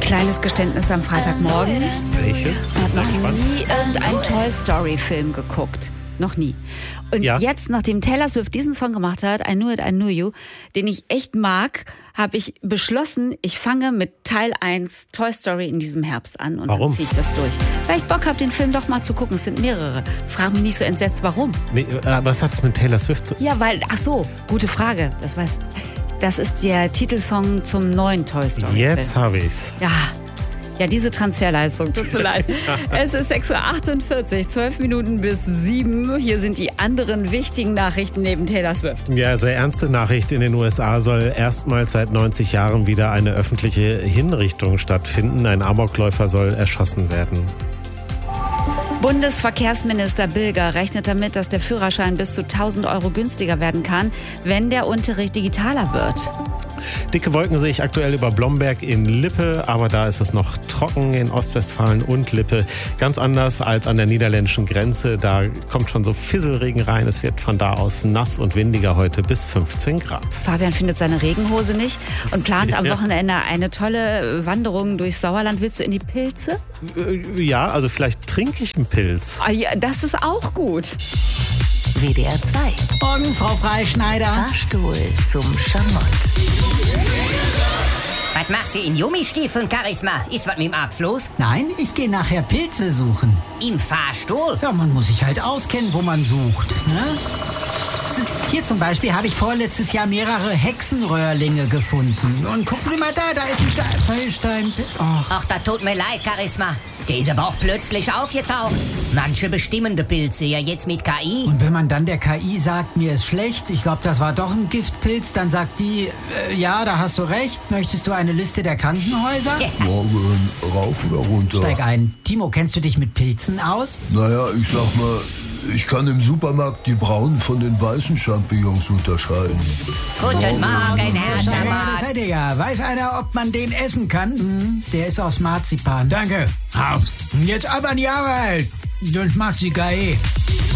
Kleines Geständnis am Freitagmorgen. Welches? Ich habe noch nie irgendeinen Toy Story Film geguckt. Noch nie. Und jetzt, nachdem Taylor Swift diesen Song gemacht hat, I Knew It, I Knew You, den ich echt mag, habe ich beschlossen, ich fange mit Teil 1 Toy Story in diesem Herbst an. Und Warum? Dann ziehe ich das durch. Weil ich Bock habe, den Film doch mal zu gucken. Es sind mehrere. Frag mich nicht so entsetzt, warum. Nee, was hat es mit Taylor Swift zu tun? Ja, weil, ach so, gute Frage. Das ist der Titelsong zum neuen Toy Story Film. Jetzt habe ich's. Ja, diese Transferleistung, tut mir leid. Es ist 6.48 Uhr, 12 Minuten bis 7. Hier sind die anderen wichtigen Nachrichten neben Taylor Swift. Ja, sehr ernste Nachricht. In den USA soll erstmals seit 90 Jahren wieder eine öffentliche Hinrichtung stattfinden. Ein Amokläufer soll erschossen werden. Bundesverkehrsminister Bilger rechnet damit, dass der Führerschein bis zu 1.000 € günstiger werden kann, wenn der Unterricht digitaler wird. Dicke Wolken sehe ich aktuell über Blomberg in Lippe, aber da ist es noch trocken in Ostwestfalen und Lippe. Ganz anders als an der niederländischen Grenze. Da kommt schon so Fisselregen rein. Es wird von da aus nass und windiger heute bis 15 Grad. Fabian findet seine Regenhose nicht und plant am Wochenende eine tolle Wanderung durchs Sauerland. Willst du in die Pilze? Ja, also vielleicht trinke ich einen Pilz. Ah, ja, das ist auch gut. WDR 2. Morgen, Frau Freischneider. Fahrstuhl zum Schamott. Was machst du in Gummistiefeln, Charisma? Ist was mit dem Abfluss? Nein, ich gehe nachher Pilze suchen. Im Fahrstuhl? Ja, man muss sich halt auskennen, wo man sucht. Ne? Hier zum Beispiel habe ich vorletztes Jahr mehrere Hexenröhrlinge gefunden. Und gucken Sie mal da ist ein Stein. Ach, das tut mir leid, Charisma. Der ist aber auch plötzlich aufgetaucht. Manche bestimmende Pilze ja jetzt mit KI. Und wenn man dann der KI sagt, mir ist schlecht, ich glaube, das war doch ein Giftpilz, dann sagt die, ja, da hast du recht, möchtest du eine Liste der Krankenhäuser? Morgen, rauf oder runter? Steig ein. Timo, kennst du dich mit Pilzen aus? Naja, ich sag mal, ich kann im Supermarkt die braunen von den weißen Champignons unterscheiden. Guten Morgen, Herr Das Schamott. seid ihr ja. Weiß einer, ob man den essen kann? Der ist aus Marzipan. Danke. Jetzt aber an die Arbeit. Sonst macht sie KI.